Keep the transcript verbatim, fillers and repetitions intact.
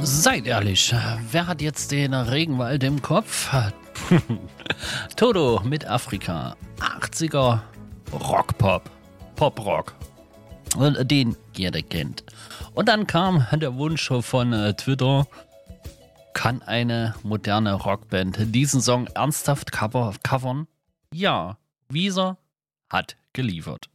Seid ehrlich, wer hat jetzt den Regenwald im Kopf? Toto mit Afrika. achtziger Rockpop. Poprock. Und den jeder kennt. Und dann kam der Wunsch von äh, Twitter, kann eine moderne Rockband diesen Song ernsthaft cover covern? Ja, Weezer hat geliefert.